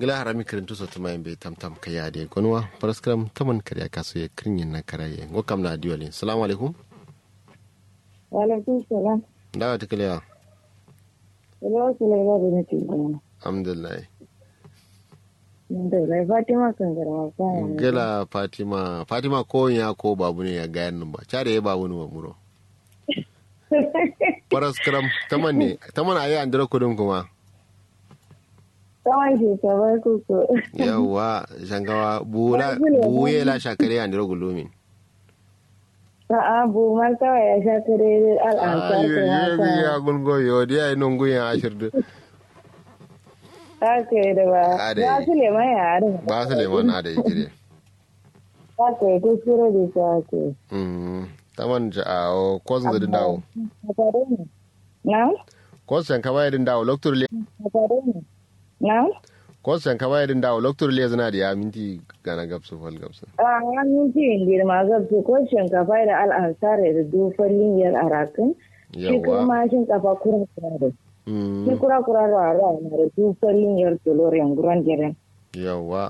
gila harami kirintu so tuma be tamtam kaya de gonwa paraskram taman kariya kaso ye krinyin na karaye ngokam na diwali assalamu alaikum wa alaikum salam dawa tikaliya hello sulaiman bin tin alhamdulillah alhamdulillah fatima kan garma fa gila fatima ko ya ko babu ne ya gayan nan ba care ya babu ne wa muro paraskram taman ayi andira kudin kuma Tawan shi ta bar kuku. Yawwa, shankawa buye la shakare a ndiro gulumin. A'a, bu ma kawai ya shakare al'ansar ko haka. Ya gungo yo, dia ai nungu ya ashirdu. Haka yi da ba. Ba su leman ya are. Ba su leman na da jire. Haka yi kuskure da ta haka. Taman a kwasan zadin dawo. Na? Kwasan shankawa yadin dawo, loktur le. Na? Kwasan shankawa yadin dawo, loktur le zana da ya minti gana gabsu fal gabsu. A minti yin girma gabsu ko shinkafa da al'ansar da dufallin yar arakin. Shi kuma shinkafa kura-kura da. Shi kura-kura da na da dufallin yar tolorin guran jiran. Yawwa.